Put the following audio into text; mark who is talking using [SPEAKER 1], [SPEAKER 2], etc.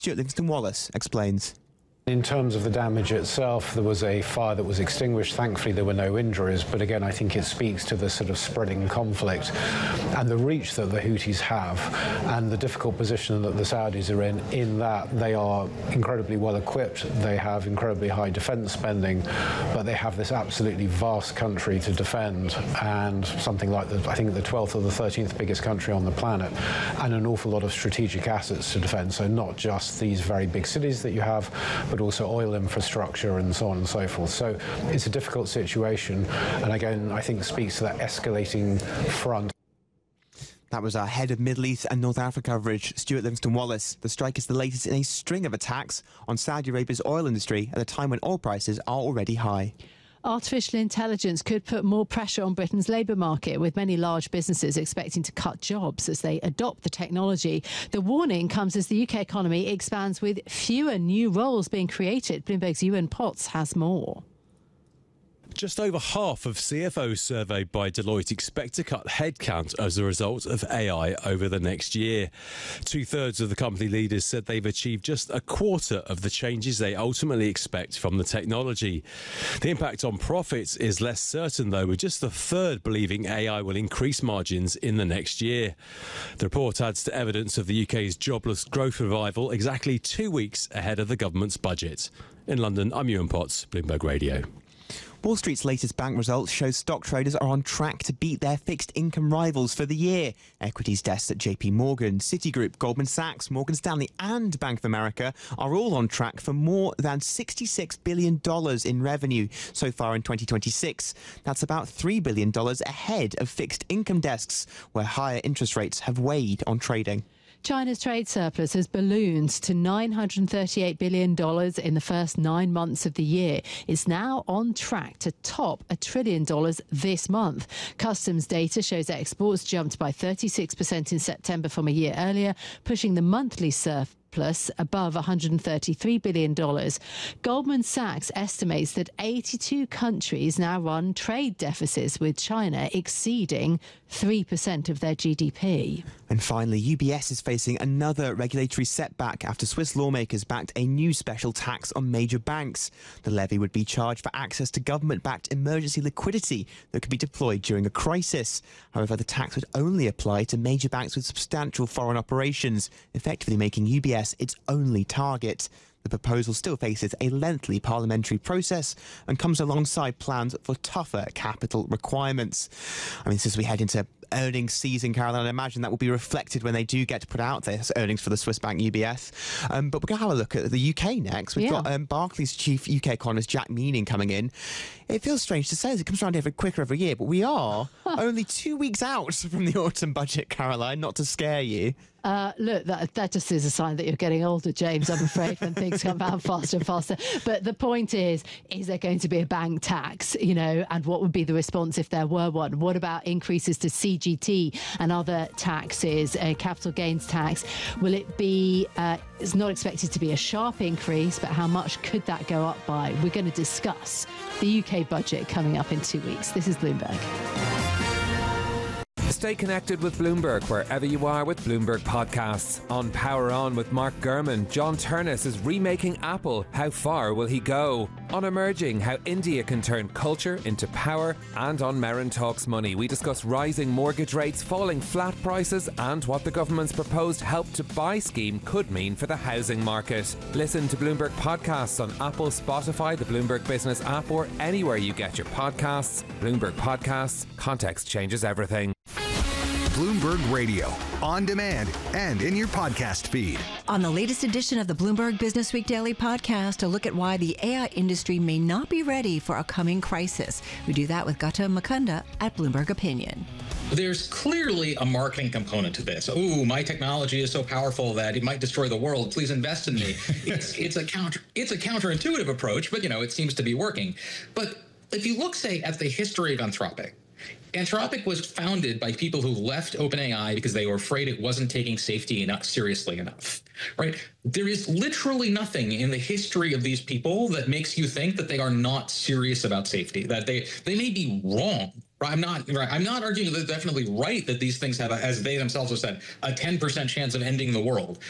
[SPEAKER 1] Stuart Livingston-Wallace explains.
[SPEAKER 2] In terms of the damage itself, there was a fire that was extinguished. Thankfully, there were no injuries. But again, I think it speaks to the sort of spreading conflict and the reach that the Houthis have and the difficult position that the Saudis are in that they are incredibly well equipped. They have incredibly high defence spending, but they have this absolutely vast country to defend and something like, I think, the 12th or the 13th biggest country on the planet and an awful lot of strategic assets to defend. So not just these very big cities that you have, but also oil infrastructure and so on and so forth. So it's a difficult situation, and again, I think speaks to that escalating front.
[SPEAKER 1] That was our head of Middle East and North Africa coverage, Stuart Livingston-Wallace. The strike is the latest in a string of attacks on Saudi Arabia's oil industry at a time when oil prices are already high.
[SPEAKER 3] Artificial intelligence could put more pressure on Britain's labour market, with many large businesses expecting to cut jobs as they adopt the technology. The warning comes as the UK economy expands with fewer new roles being created. Bloomberg's Ewan Potts has more.
[SPEAKER 4] Just over half of CFOs surveyed by Deloitte expect to cut headcount as a result of AI over the next year. 2/3 of the company leaders said they've achieved just a quarter of the changes they ultimately expect from the technology. The impact on profits is less certain, though, with just a third believing AI will increase margins in the next year. The report adds to evidence of the UK's jobless growth revival exactly 2 weeks ahead of the government's budget. In London, I'm Ewan Potts, Bloomberg Radio.
[SPEAKER 1] Wall Street's latest bank results show stock traders are on track to beat their fixed income rivals for the year. Equities desks at JP Morgan, Citigroup, Goldman Sachs, Morgan Stanley and Bank of America are all on track for more than $66 billion in revenue so far in 2026. That's about $3 billion ahead of fixed income desks, where higher interest rates have weighed on trading.
[SPEAKER 3] China's trade surplus has ballooned to $938 billion in the first 9 months of the year. It's now on track to top $1 trillion this month. Customs data shows exports jumped by 36% in September from a year earlier, pushing the monthly surplus above $133 billion. Goldman Sachs estimates that 82 countries now run trade deficits, with China exceeding 3% of their GDP.
[SPEAKER 1] And finally, UBS is facing another regulatory setback after Swiss lawmakers backed a new special tax on major banks. The levy would be charged for access to government-backed emergency liquidity that could be deployed during a crisis. However, the tax would only apply to major banks with substantial foreign operations, effectively making UBS its only target. The proposal still faces a lengthy parliamentary process and comes alongside plans for tougher capital requirements. I mean, as we head into earnings season, Caroline, I imagine that will be reflected when they do get to put out their earnings for the Swiss bank UBS. But we're going to have a look at the UK next. We've got Barclays chief UK economist Jack Meaning coming in. It feels strange to say as it comes around quicker every year, but we are only 2 weeks out from the autumn budget, Caroline, not to scare you.
[SPEAKER 3] Look, that just is a sign that you're getting older, James, I'm afraid, when things come out faster and faster. But the point is there going to be a bank tax, and what would be the response if there were one? What about increases to CGT and other taxes, capital gains tax? Will it be, it's not expected to be a sharp increase, but how much could that go up by? We're going to discuss the UK budget coming up in 2 weeks. This is Bloomberg.
[SPEAKER 5] Stay connected with Bloomberg wherever you are with Bloomberg Podcasts. On Power On with Mark Gurman, John Turnus is remaking Apple. How far will he go? On Emerging, how India can turn culture into power. And on Merrin Talks Money, we discuss rising mortgage rates, falling flat prices, and what the government's proposed Help to Buy scheme could mean for the housing market. Listen to Bloomberg Podcasts on Apple, Spotify, the Bloomberg Business app, or anywhere you get your podcasts. Bloomberg Podcasts. Context changes everything.
[SPEAKER 6] Bloomberg Radio, on demand and in your podcast feed.
[SPEAKER 7] On the latest edition of the Bloomberg Business Week Daily Podcast, a look at why the AI industry may not be ready for a coming crisis. We do that with Gautam Mukunda at Bloomberg Opinion.
[SPEAKER 8] There's clearly a marketing component to this. Oh, my technology is so powerful that it might destroy the world. Please invest in me. It's a counterintuitive approach, but it seems to be working. But if you look, say, at the history of Anthropic was founded by people who left OpenAI because they were afraid it wasn't taking safety seriously enough, right? There is literally nothing in the history of these people that makes you think that they are not serious about safety, that they may be wrong. I'm not arguing that they're definitely right that these things have, as they themselves have said, a 10% chance of ending the world.